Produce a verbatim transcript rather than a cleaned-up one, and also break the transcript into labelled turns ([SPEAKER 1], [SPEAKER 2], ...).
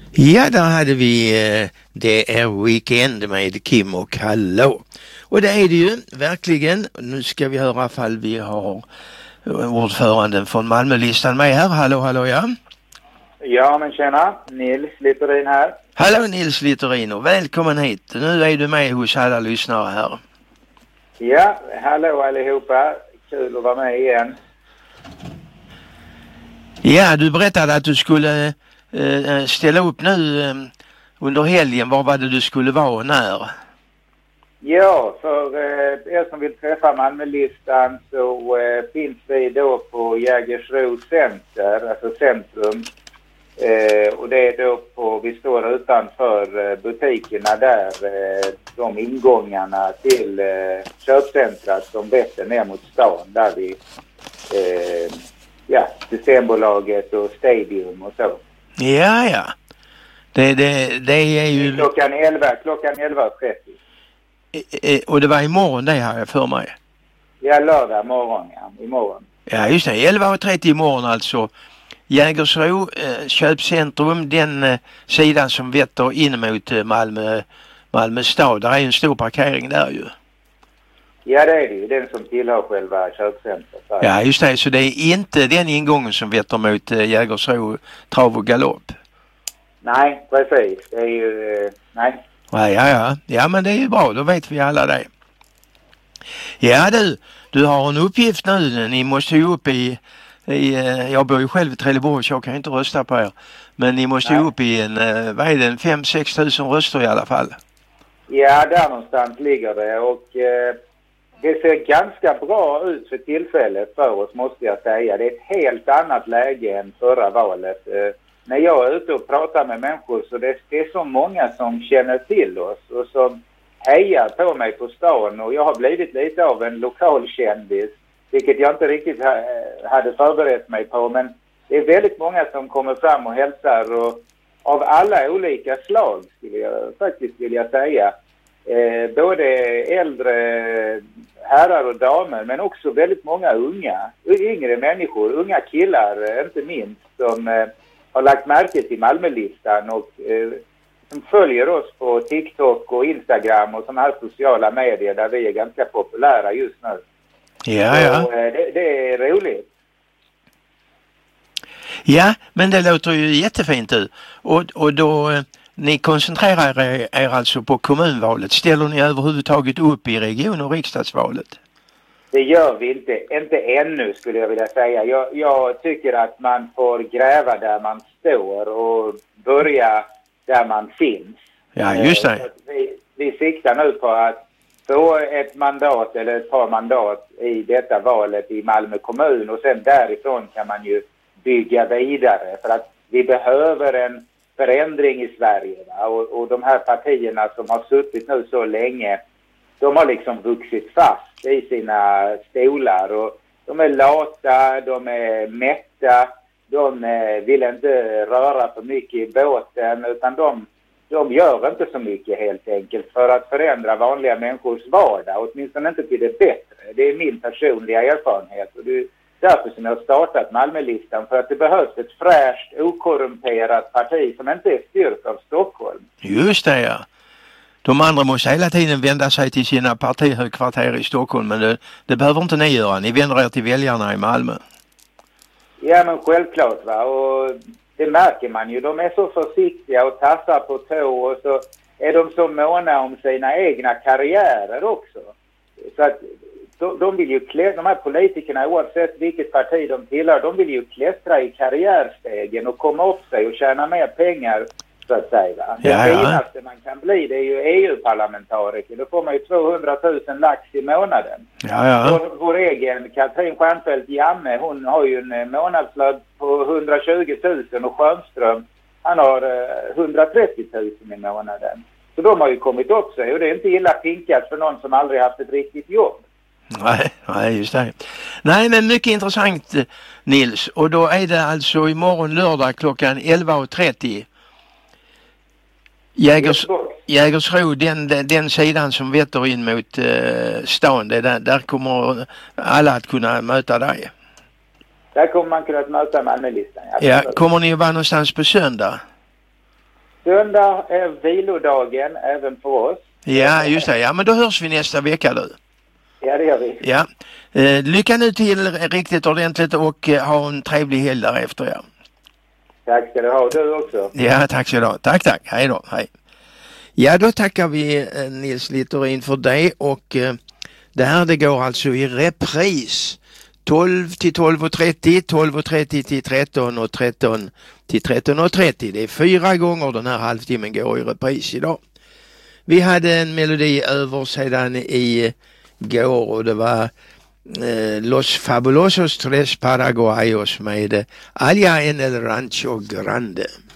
[SPEAKER 1] Ja, där hade vi eh, det är weekend med Kim och Hallå. Och det är det ju verkligen. Nu ska vi höra ifall vi har ordföranden från Malmölistan med här. Hallå, hallå, ja.
[SPEAKER 2] Ja, men tjena. Nils Littorin här.
[SPEAKER 1] Hallå Nils Littorin och välkommen hit. Nu är du med hos alla lyssnare här.
[SPEAKER 2] Ja, hallå allihopa. Kul att vara med igen.
[SPEAKER 1] Ja, du berättade att du skulle eh, ställa upp nu eh, under helgen. Var var det du skulle vara och när?
[SPEAKER 2] Ja, för eh, er som vill träffa Malmölistan så eh, finns vi då på Jägersro Center, alltså centrum. Eh, och det är då på, vi står utanför eh, butikerna där, eh, de ingångarna till eh, köpcentrat som vetter ner mot stan där vi, eh, ja, Systembolaget och Stadium och så.
[SPEAKER 1] Ja, ja. Det, det, det är ju...
[SPEAKER 2] Klockan elva, klockan elva trettio.
[SPEAKER 1] Eh, och det var imorgon det här för mig.
[SPEAKER 2] Ja, lördag morgon, ja, imorgon.
[SPEAKER 1] Ja, just det. elva trettio imorgon alltså. Jägersro eh, köpcentrum, den eh, sidan som vetter in mot eh, Malmö, Malmö stad. Där är en stor parkering där ju.
[SPEAKER 2] Ja, det är det ju. Den som tillhör själva köpcentret.
[SPEAKER 1] Ja, just det. Så det är inte den ingången som vetter mot eh, Jägersro trav och galopp.
[SPEAKER 2] Nej, precis. Det är ju... Eh, nej.
[SPEAKER 1] Ja, ja, ja. Ja, men det är ju bra. Då vet vi alla det. Ja, du. Du har en uppgift nu. Ni måste ju upp i... I, jag bor ju själv i Trelleborg så jag kan inte rösta på er. Men ni måste ju upp i en, vad är det, en fem sex tusen röster i alla fall.
[SPEAKER 2] Ja, där någonstans ligger det och eh, det ser ganska bra ut för tillfället för oss, måste jag säga. Det är ett helt annat läge än förra valet. Eh, när jag är ute och pratar med människor så det, det är så många som känner till oss och som hejar på mig på stan och jag har blivit lite av en lokal kändis. Vilket jag inte riktigt ha, hade förberett mig på. Men det är väldigt många som kommer fram och hälsar. Och av alla olika slag skulle jag faktiskt vilja säga. Eh, både äldre herrar och damer. Men också väldigt många unga. Yngre människor. Unga killar inte minst. Som eh, har lagt märke till Malmölistan. Och eh, som följer oss på TikTok och Instagram. Och sådana här sociala medier. Där vi är ganska populära just nu.
[SPEAKER 1] Ja, ja.
[SPEAKER 2] Och, det, det är roligt.
[SPEAKER 1] Ja, men det låter ju jättefint ut. Och, och då, ni koncentrerar er, er alltså på kommunvalet. Ställer ni överhuvudtaget upp i region- och riksdagsvalet?
[SPEAKER 2] Det gör vi inte. Inte ännu skulle jag vilja säga. Jag, jag tycker att man får gräva där man står och börja där man finns.
[SPEAKER 1] Ja, just det.
[SPEAKER 2] Vi, vi siktar nu på att få ett mandat eller ett par mandat i detta valet i Malmö kommun och sen därifrån kan man ju bygga vidare för att vi behöver en förändring i Sverige. Va? Och, och de här partierna som har suttit nu så länge, de har liksom vuxit fast i sina stolar och de är lata, de är mätta, de eh, vill inte röra för mycket i båten utan de De gör inte så mycket helt enkelt för att förändra vanliga människors vardag, åtminstone inte till det bättre. Det är min personliga erfarenhet och det är därför som jag har startat Malmölistan, för att det behövs ett fräscht, okorrumperat parti som inte är styrt av Stockholm.
[SPEAKER 1] Just det, ja. De andra måste hela tiden vända sig till sina partihögkvarter i Stockholm, men det, det behöver inte ni göra. Ni vänder er till väljarna i Malmö.
[SPEAKER 2] Ja, men självklart va, och det märker man ju. De är så försiktiga och tassar på tå och så är de så måna om sina egna karriärer också. Så att de, de vill ju klä, de här politikerna oavsett vilket parti de tillhör, de vill ju klättra i karriärstegen och komma upp sig och tjäna mer pengar så att säga. Det
[SPEAKER 1] ja, ja.
[SPEAKER 2] finaste man kan bli det är ju E U-parlamentariker. Då får man ju tvåhundratusen lax i månaden.
[SPEAKER 1] Ja, ja.
[SPEAKER 2] Vår, vår egen Katrin Stjernfeldt Jamme, hon har ju en månadslön på hundratjugo tusen och Skönström, han har eh, hundratrettio tusen i månaden. Så de har ju kommit upp sig och det är inte illa pinkat för någon som aldrig haft ett riktigt jobb.
[SPEAKER 1] Nej, nej, just det. Nej, men mycket intressant Nils. Och då är det alltså imorgon lördag klockan elva trettio. Jägers, Jägersro, den, den, den sidan som vetter in mot eh, stan, det där, där kommer alla att kunna möta dig.
[SPEAKER 2] Där kommer man kunna möta Malmölistan.
[SPEAKER 1] Ja, kommer ni att vara någonstans på söndag?
[SPEAKER 2] Söndag är vilodagen även för oss.
[SPEAKER 1] Ja, just det. Ja, men då hörs vi nästa vecka du.
[SPEAKER 2] Ja, det gör vi.
[SPEAKER 1] Ja. Eh, lycka nu till riktigt ordentligt och eh, ha en trevlig helg därefter. Ja.
[SPEAKER 2] Tack ska du ha, du också.
[SPEAKER 1] Ja, tack så du. Tack, tack. Hej då. Hej. Ja, då tackar vi eh, Nils Littorin för det och eh, det här det går alltså i repris. tolv till tolv och trettio, tolv och trettio till tretton och tretton till tretton och trettio. Det är fyra gånger den här halvtimmen går i repris idag. Vi hade en melodi över sedan i går och det var eh, Los Fabulosos Tres Paraguayos med Allá en el Rancho Grande.